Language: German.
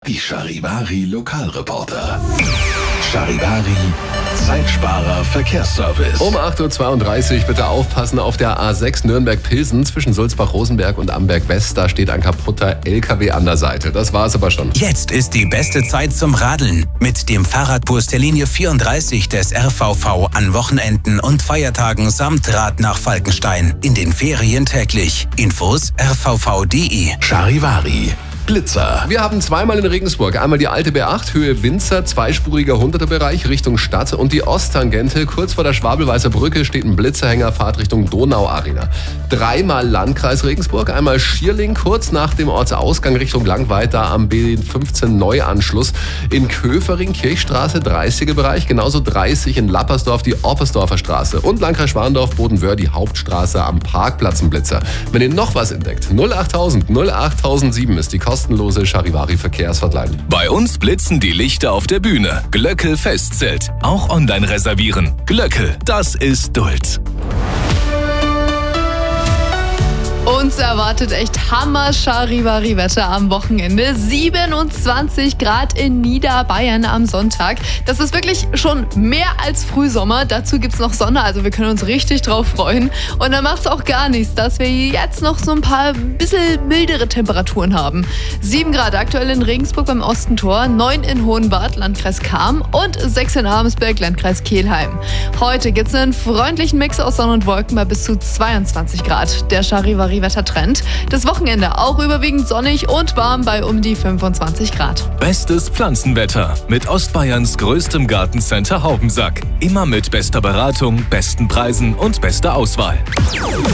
Die Charivari Lokalreporter. Charivari Zeitsparer Verkehrsservice. Um 8.32 Uhr bitte aufpassen auf der A6 Nürnberg-Pilsen zwischen Sulzbach-Rosenberg und Amberg-West. Da steht ein kaputter LKW an der Seite. Das war's aber schon. Jetzt ist die beste Zeit zum Radeln. Mit dem Fahrradbus der Linie 34 des RVV an Wochenenden und Feiertagen samt Rad nach Falkenstein. In den Ferien täglich. Infos rvv.de. Charivari Blitzer. Wir haben zweimal in Regensburg. Einmal die alte B8, Höhe Winzer, zweispuriger 100er-Bereich Richtung Stadt. Und die Osttangente, kurz vor der Schwabelweißer Brücke, steht ein Blitzerhänger, Fahrt Richtung Donau-Arena. Dreimal Landkreis Regensburg, einmal Schierling, kurz nach dem Ortsausgang Richtung Langweid, da am B15 Neuanschluss. In Köfering, Kirchstraße, 30er-Bereich, genauso 30 in Lappersdorf, die Oppersdorfer Straße. Und Landkreis Schwandorf, Bodenwöhr, die Hauptstraße am Parkplatz ein Blitzer. Wenn ihr noch was entdeckt, 08000 08007 ist die kostenlose Charivari Verkehrshotline. Bei uns blitzen die Lichter auf der Bühne. Glöckel Festzelt. Auch online reservieren. Glöckel, das ist Duld. Uns erwartet echt Hammer-Charivari-Wetter am Wochenende. 27 Grad in Niederbayern am Sonntag. Das ist wirklich schon mehr als Frühsommer. Dazu gibt's noch Sonne, also wir können uns richtig drauf freuen. Und dann macht's auch gar nichts, dass wir jetzt noch so ein paar bisschen mildere Temperaturen haben. 7 Grad aktuell in Regensburg beim Ostentor, 9 in Hohenbad, Landkreis Cham und 6 in Abensberg, Landkreis Kelheim. Heute gibt's einen freundlichen Mix aus Sonne und Wolken bei bis zu 22 Grad. Der Charivari-Wettertrend. Das Wochenende auch überwiegend sonnig und warm bei um die 25 Grad. Bestes Pflanzenwetter mit Ostbayerns größtem Gartencenter Haubensack. Immer mit bester Beratung, besten Preisen und bester Auswahl.